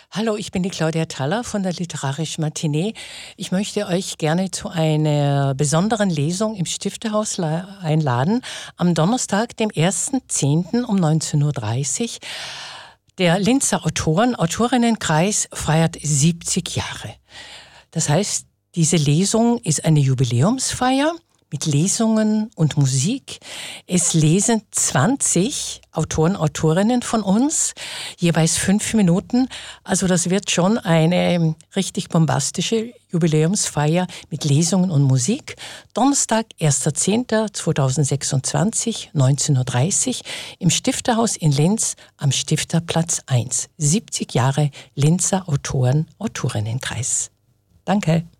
Hallo, ich bin die Claudia Thaller von der Literarischen Matinee. Ich möchte euch gerne zu einer besonderen Lesung im Stifterhaus einladen. Am Donnerstag, dem 1.10. um 19:30 Uhr. Der Linzer Autorinnenkreis feiert 70 Jahre. Das heißt, diese Lesung ist eine Jubiläumsfeier mit Lesungen und Musik. Es lesen 20 Autoren, Autorinnen von uns, jeweils 5 Minuten. Also das wird schon eine richtig bombastische Jubiläumsfeier mit Lesungen und Musik. Donnerstag, 1.10.2026, 19:30 Uhr im Stifterhaus in Linz am Stifterplatz 1. 70 Jahre Linzer Autoren-Autorinnenkreis. Danke.